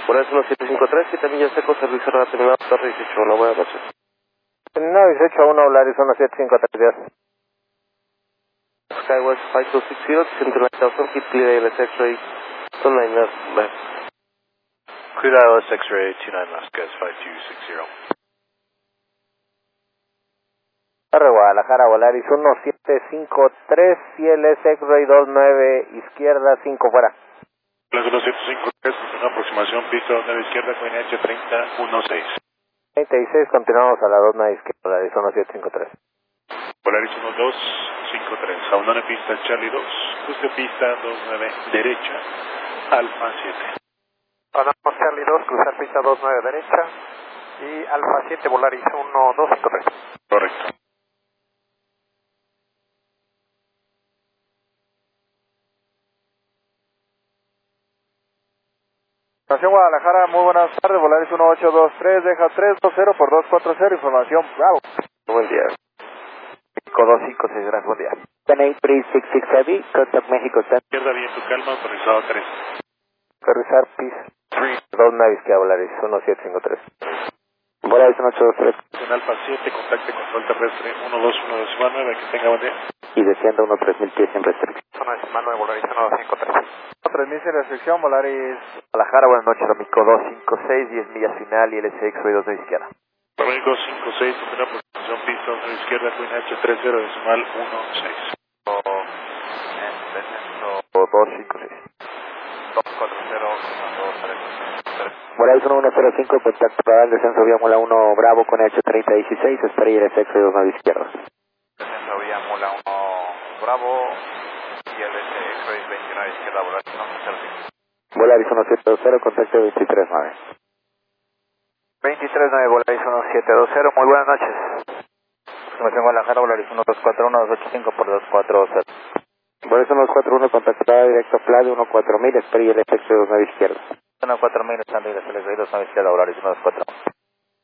Volaris 1753, 7 millas seco, servicio ahora terminado, torre 18-1, buenas noches. No, 18-1, Volaris 1753, Skywest 5260, descend to 9000, keep clear ALS X-ray, 29 left. Clear ILS X-ray 29 left, guys, 5260. Guadalajara, Volaris 1753, CLS X-ray 29, izquierda 5 fuera. Plaza 1753, una aproximación, pista 29 izquierda, coordinate 3016. 36, continuamos a la 29 izquierda, Volaris 1753. Volaris 1253, abandone pista Charlie 2, cruce pista 29 derecha, Alfa 7. Abandonamos Charlie 2, cruzar pista 29 derecha y Alfa 7, Volaris 1253. Correcto. Información Guadalajara, muy buenas tardes, Volaris 1823, deja 320 por 240, información Bravo. Buen día. México 256, gracias, buen día. 18366 Heavy, contact México Center. Izquierda bien tu calma, autorizado 3. Aterrizar PIS 29 izquierda, Volaris 1753. Volaris 1823 En Alfa 7, contacte control terrestre 121.9, que tenga buen día. y descienda 3000 pies sin restricción. Zona decimal 9, Volaris 1253. 3000 sin restricción, Volaris Guadalajara, buenas noches, México 256, 10 millas final y LSX 29 izquierda. México 56, primera aproximación, pista 1 izquierda, coordinate 30 decimal 16. O 256. 240, Volaris 1105, contacto radar, descenso vía Mula 1 Bravo con H3016, espera y LSX 29 izquierda. descenso vía Mula 1 Bravo y el X-ray 29 izquierda, Volaris 1105. Volaris 1720, contacto 239. 239, Volaris 1720, muy buenas noches. Información Guadalajara, Volaris 1241, 285 por 240. Volaris 1241, contacto radar, directo Flavio 14000, espera y LSX 29 izquierda. 14000, están libres, LSX 29 izquierda, Volaris 1241.